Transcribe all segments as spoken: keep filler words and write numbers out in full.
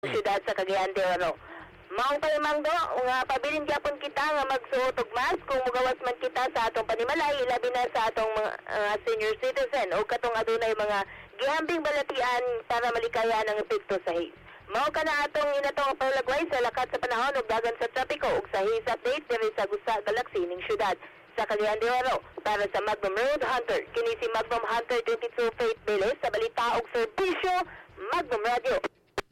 siyudad sa Cagayan de Oro. Maong palimangdo, nga pabilin gyapon kita nga magsuot og mask kung mugawas man kita sa atong panimalay, labi na sa atong mga uh, senior citizen o katong adunay mga gihambing balatian para malikayan ang epekto sa haze. Mao kana atong inatong palagway sa lakat sa panahon ug dagan sa trapiko ug sa haze update diri sa Gusa Galaxy ning siyudad sa Cagayan de Oro. Para sa Magnum Road Hunter, kini si Magnum Hunter twenty-two Faith Beles sa balita ug serbisyo Magnum Radio.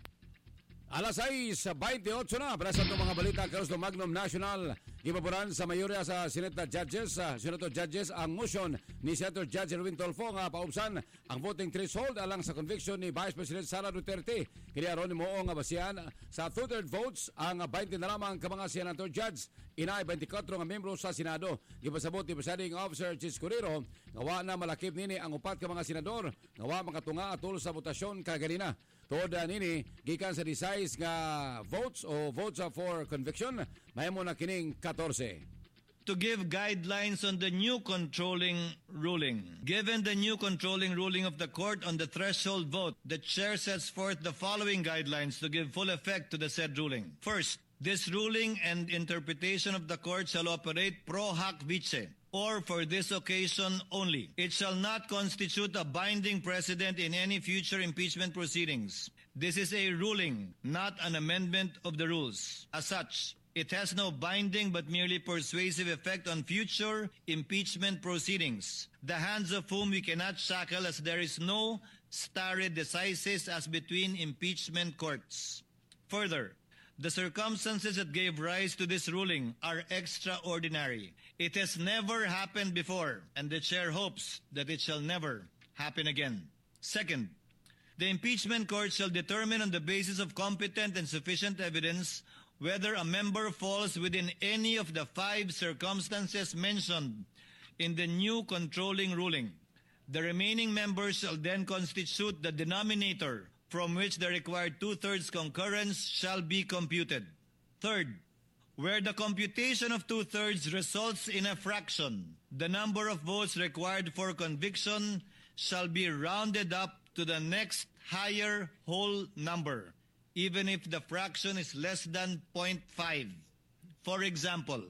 Alas sais twenty-eight na para sa itong mga balita karos ng Magnum National. Ipapuran sa mayorya sa Senate Judges, uh, Senator Judges ang motion ni Senator Judge Erwin Tolfo nga paubsan ang voting threshold alang sa conviction ni Vice President Sara Duterte. Kini aron mo nga basihan sa two-third votes ang twenty na lamang ka mga Senator Judge inay twenty-four nga membro sa Senado. Gipasabot ni Presiding Officer Chis Correro nga wa na malakip nini ang upat ka mga senador nga wa makatunga atol sa botasyon kaganina. Tod nini gikan sa size nga votes o votes for conviction mahimo na kining fourteen. To give guidelines on the new controlling ruling. Given the new controlling ruling of the court on the threshold vote, the chair sets forth the following guidelines to give full effect to the said ruling. First, this ruling and interpretation of the court shall operate pro hac vice, or for this occasion only. It shall not constitute a binding precedent in any future impeachment proceedings. This is a ruling, not an amendment of the rules. As such, it has no binding but merely persuasive effect on future impeachment proceedings, the hands of whom we cannot shackle, as there is no stare decisis as between impeachment courts. Further, the circumstances that gave rise to this ruling are extraordinary. It has never happened before, and the chair hopes that it shall never happen again. Second, the impeachment court shall determine on the basis of competent and sufficient evidence whether a member falls within any of the five circumstances mentioned in the new controlling ruling. The remaining members shall then constitute the denominator from which the required two-thirds concurrence shall be computed. Third, where the computation of two-thirds results in a fraction, the number of votes required for conviction shall be rounded up to the next higher whole number, even if the fraction is less than zero point five. For example,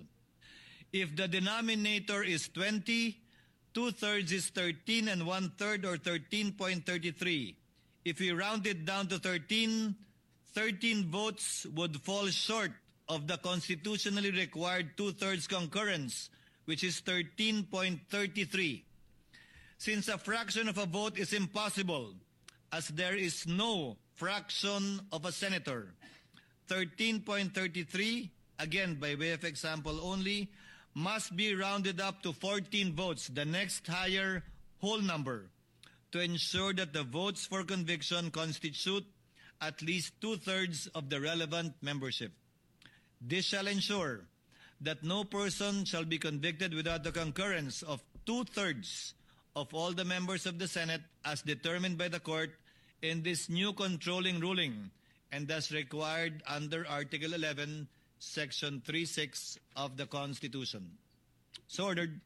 if the denominator is twenty, two-thirds is thirteen and one-third or thirteen point three three. If we round it down to thirteen, thirteen votes would fall short of the constitutionally required two-thirds concurrence, which is thirteen point three three. Since a fraction of a vote is impossible, as there is no fraction of a senator, thirteen point three three, again by way of example only, must be rounded up to fourteen votes, the next higher whole number, to ensure that the votes for conviction constitute at least two-thirds of the relevant membership. This shall ensure that no person shall be convicted without the concurrence of two-thirds of all the members of the Senate as determined by the court in this new controlling ruling, and thus required under Article eleven, Section thirty-six of the Constitution. So ordered.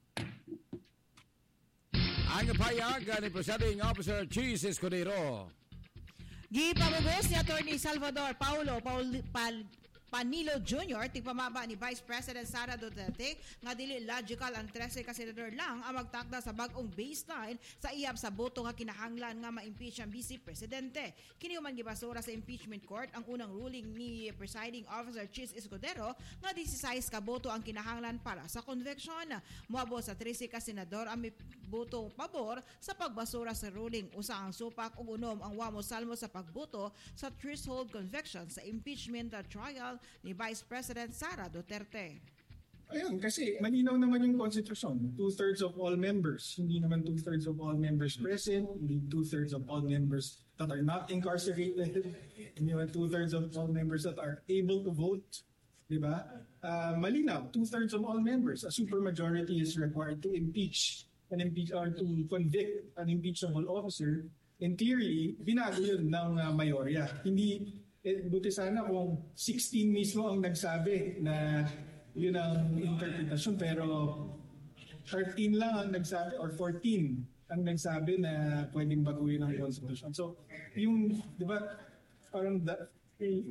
Ang payag ni Presiding Officer Chis Escudero. Gipamugos ni Attorney Salvador Paulo Paul, Pal, Panilo Junior tigpamaba ni Vice President Sara Duterte nga dili logical ang thirteen ka senador lang ang magtakda sa bag-ong baseline sa iyab sa boto nga kinahanglan nga ma-impeach ang Vice Presidente. Kini man gibasura sa impeachment court ang unang ruling ni Presiding Officer Chis Escudero nga sixteen ka boto ang kinahanglan para sa conviction. Moabot sa thirteen ka senador ang may boto pabor sa pagbasura sa ruling. Usa ang supak ug unom ang wamo salmo sa pagboto sa threshold conviction sa impeachment trial ni Vice President Sara Duterte. Ayun, kasi malinaw naman yung constitution. Two-thirds of all members. Hindi naman two-thirds of all members present. Hindi two-thirds of all members that are not incarcerated. Hindi naman two-thirds of all members that are able to vote. Diba? Uh, malinaw, two-thirds of all members. A supermajority is required to impeach an impeach or to convict an impeachable officer. In theory, binago yun ng uh, mayorya. Hindi Eh, buti sana kung sixteen mismo ang nagsabi na yun ang interpretasyon, pero thirteen lang ang nagsabi or fourteen ang nagsabi na pwedeng baguhin ang constitution. So, yung, di ba, parang da,